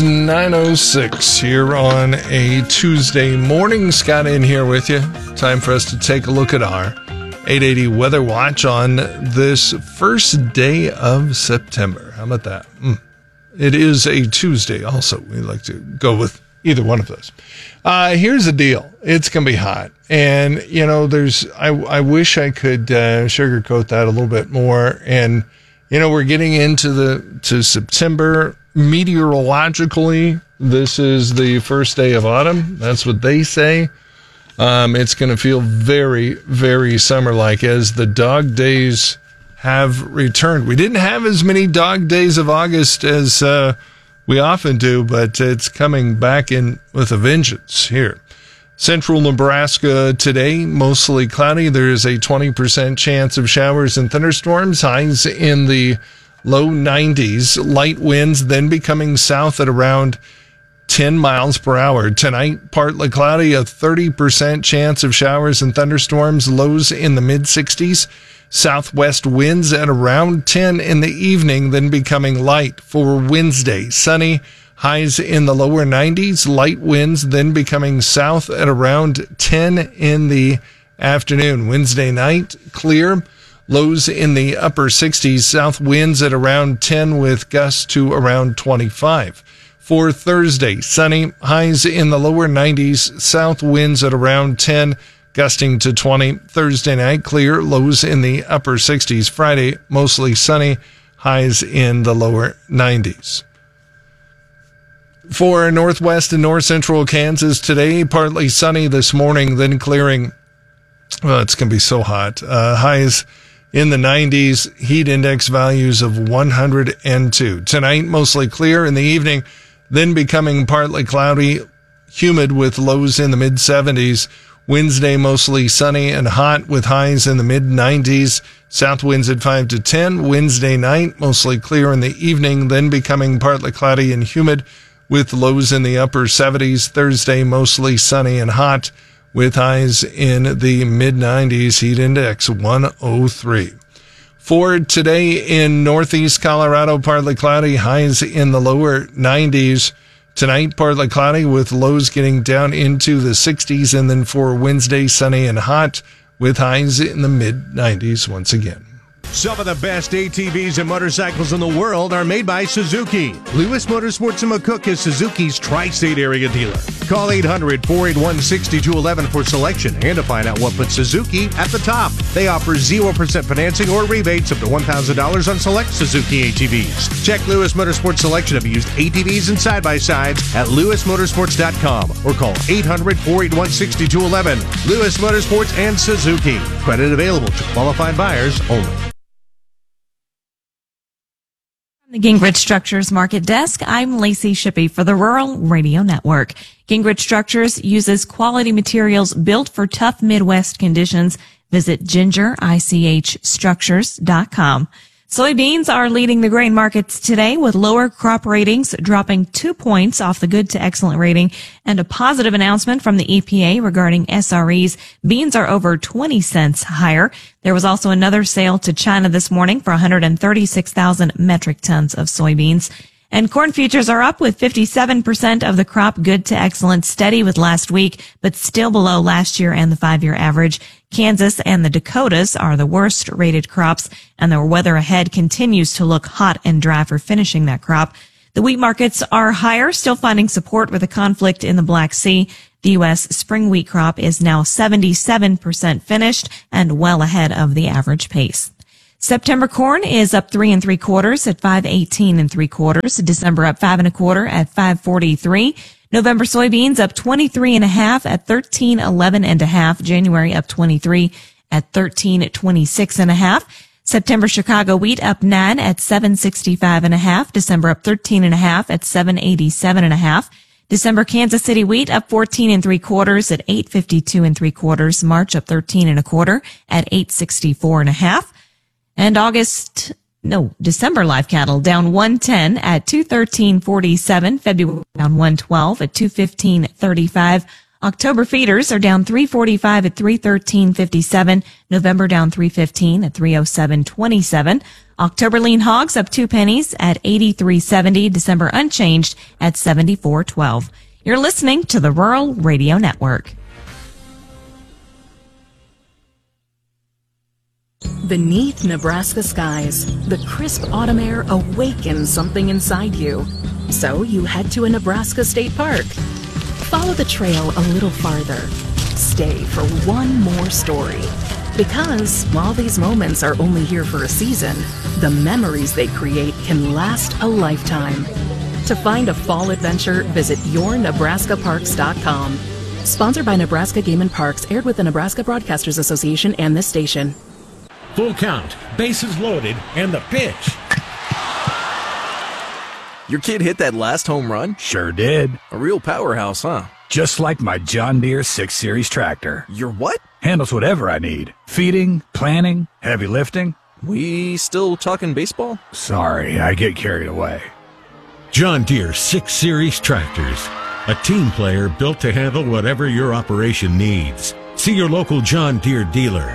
9:06 here on a Tuesday morning. Scott in here with you. Time for us to take a look at our 880 Weather Watch on this first day of September. How about that? It is a Tuesday also. We like to go with either one of those. Here's the deal. It's going to be hot. And, you know, I wish I could sugarcoat that a little bit more. And, you know, we're getting into September. Meteorologically, this is the first day of autumn. That's what they say. It's going to feel very, very summer-like as the dog days have returned. We didn't have as many dog days of August as we often do, but it's coming back in with a vengeance here. Central Nebraska today, mostly cloudy. There is a 20% chance of showers and thunderstorms. Highs in the low 90s. Light winds then becoming south at around 10 miles per hour. Tonight, partly cloudy, a 30% chance of showers and thunderstorms. Lows in the mid-60s. Southwest winds at around 10 in the evening, then becoming light for Wednesday. Sunny, highs in the lower 90s. Light winds then becoming south at around 10 in the afternoon. Wednesday night, clear. Lows in the upper 60s, south winds at around 10 with gusts to around 25. For Thursday, sunny, highs in the lower 90s, south winds at around 10, gusting to 20. Thursday night, clear, lows in the upper 60s. Friday, mostly sunny, highs in the lower 90s. For northwest and north central Kansas today, partly sunny this morning, then clearing. Well, it's going to be so hot. Highs in the 90s, heat index values of 102. Tonight, mostly clear. In the evening, then becoming partly cloudy, humid with lows in the mid-70s. Wednesday, mostly sunny and hot with highs in the mid-90s. South winds at 5 to 10. Wednesday night, mostly clear in the evening, then becoming partly cloudy and humid with lows in the upper 70s. Thursday, mostly sunny and hot with highs in the mid-90s, heat index 103. For today in northeast Colorado, partly cloudy, highs in the lower 90s. Tonight, partly cloudy with lows getting down into the 60s. And then for Wednesday, sunny and hot with highs in the mid-90s once again. Some of the best ATVs and motorcycles in the world are made by Suzuki. Lewis Motorsports in McCook is Suzuki's tri-state area dealer. Call 800-481-6211 for selection and to find out what puts Suzuki at the top. They offer 0% financing or rebates up to $1,000 on select Suzuki ATVs. Check Lewis Motorsports selection of used ATVs and side-by-sides at lewismotorsports.com or call 800-481-6211. Lewis Motorsports and Suzuki. Credit available to qualified buyers only. The Gingrich Structures Market Desk. I'm Lacey Shippey for the Rural Radio Network. Gingrich Structures uses quality materials built for tough Midwest conditions. Visit gingerichstructures.com. Soybeans are leading the grain markets today with lower crop ratings dropping 2 points off the good to excellent rating and a positive announcement from the EPA regarding SREs. Beans are over 20 cents higher. There was also another sale to China this morning for 136,000 metric tons of soybeans. And corn futures are up with 57% of the crop good to excellent, steady with last week, but still below last year and the 5-year average. Kansas and the Dakotas are the worst rated crops, and the weather ahead continues to look hot and dry for finishing that crop. The wheat markets are higher, still finding support with the conflict in the Black Sea. The U.S. spring wheat crop is now 77% finished and well ahead of the average pace. September corn is up 3 3/4 at 5.18 3/4. December up 5 1/4 at 5.43. November soybeans up 23.5 at 13.11 1/2. January up 23 at 13.26 1/2. September Chicago wheat up 9 at 7.65 1/2. December up 13.5 at 7.87 1/2. December Kansas City wheat up 14 3/4 at 8.52 3/4. March up 13 1/4 at 8.64 1/2. And December live cattle down 110 at 213.47. February down 112 at 215.35. October feeders are down 345 at 313.57. November down 315 at 307.27. October lean hogs up 2 pennies at 83.70. December unchanged at 74.12. You're listening to the Rural Radio Network. Beneath Nebraska skies, the crisp autumn air awakens something inside you. So you head to a Nebraska state park. Follow the trail a little farther. Stay for one more story. Because while these moments are only here for a season, the memories they create can last a lifetime. To find a fall adventure, visit yournebraskaparks.com. Sponsored by Nebraska Game and Parks, aired with the Nebraska Broadcasters Association and this station. Full count, bases loaded, and the pitch. Your kid hit that last home run? Sure did. A real powerhouse, huh? Just like my John Deere 6 Series tractor. Your what? Handles whatever I need. Feeding, planting, heavy lifting. We still talking baseball? Sorry, I get carried away. John Deere 6 Series tractors. A team player built to handle whatever your operation needs. See your local John Deere dealer.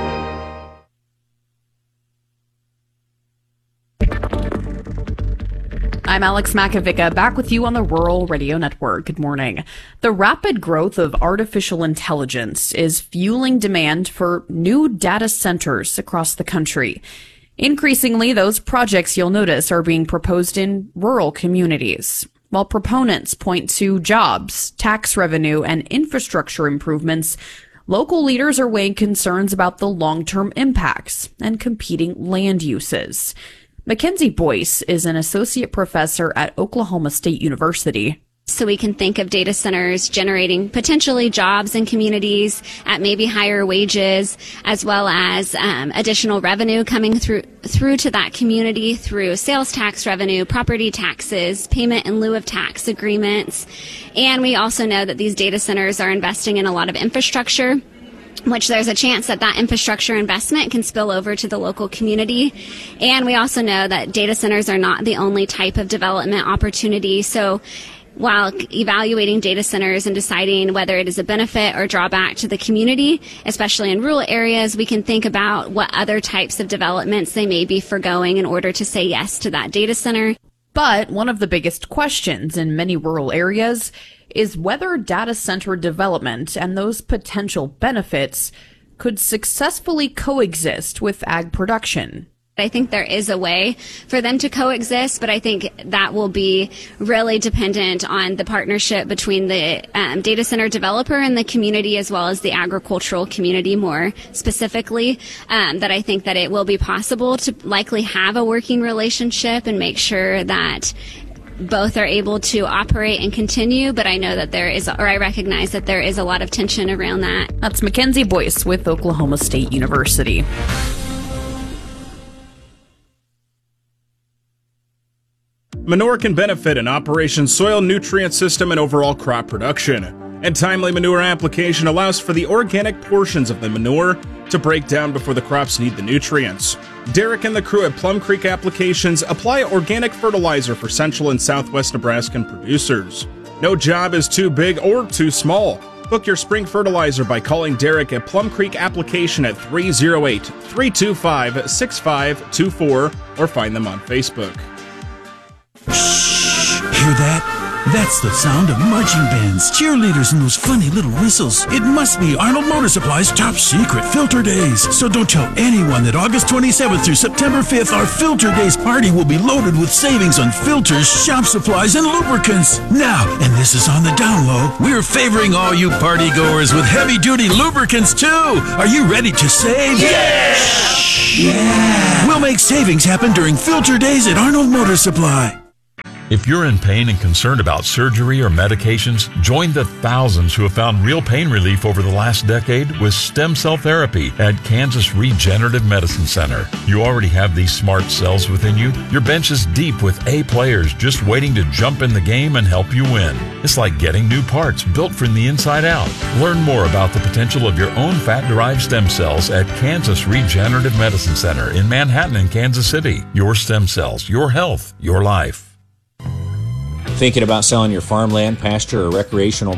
I'm Alex Makovica, back with you on the Rural Radio Network. Good morning. The rapid growth of artificial intelligence is fueling demand for new data centers across the country. Increasingly, those projects, you'll notice, are being proposed in rural communities. While proponents point to jobs, tax revenue, and infrastructure improvements, local leaders are weighing concerns about the long-term impacts and competing land uses. Mackenzie Boyce is an associate professor at Oklahoma State University. So we can think of data centers generating potentially jobs in communities at maybe higher wages, as well as additional revenue coming through to that community through sales tax revenue, property taxes, payment in lieu of tax agreements. And we also know that these data centers are investing in a lot of infrastructure, which there's a chance that that infrastructure investment can spill over to the local community. And we also know that data centers are not the only type of development opportunity. So while evaluating data centers and deciding whether it is a benefit or drawback to the community, especially in rural areas, we can think about what other types of developments they may be forgoing in order to say yes to that data center. But one of the biggest questions in many rural areas is whether data center development and those potential benefits could successfully coexist with ag production. I think there is a way for them to coexist, but I think that will be really dependent on the partnership between the data center developer and the community, as well as the agricultural community more specifically, that I think that it will be possible to likely have a working relationship and make sure that both are able to operate and continue, but I know that I recognize that there is a lot of tension around that. That's Mackenzie Boyce with Oklahoma State University. Manure can benefit in Operation Soil Nutrient System and overall crop production. And timely manure application allows for the organic portions of the manure to break down before the crops need the nutrients. Derek and the crew at Plum Creek Applications apply organic fertilizer for central and southwest Nebraskan producers. No job is too big or too small. Book your spring fertilizer by calling Derek at Plum Creek Application at 308-325-6524 or find them on Facebook. Shh! Hear that? That's the sound of marching bands, cheerleaders, and those funny little whistles. It must be Arnold Motor Supply's top secret Filter Days. So don't tell anyone that August 27th through September 5th, our Filter Days party will be loaded with savings on filters, shop supplies, and lubricants. Now, and this is on the down low, we're favoring all you party goers with heavy-duty lubricants, too. Are you ready to save? Yeah! Yeah! We'll make savings happen during Filter Days at Arnold Motor Supply. If you're in pain and concerned about surgery or medications, join the thousands who have found real pain relief over the last decade with stem cell therapy at Kansas Regenerative Medicine Center. You already have these smart cells within you. Your bench is deep with A players just waiting to jump in the game and help you win. It's like getting new parts built from the inside out. Learn more about the potential of your own fat-derived stem cells at Kansas Regenerative Medicine Center in Manhattan and Kansas City. Your stem cells, your health, your life. Thinking about selling your farmland, pasture, or recreational